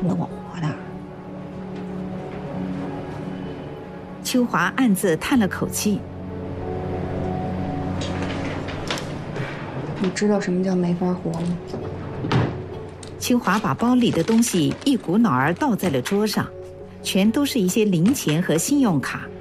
挪的。秋华暗自叹了口气。 你知道什么叫没法活吗？ 秋华把包里的东西一股脑儿倒在了桌上，全都是一些零钱和信用卡，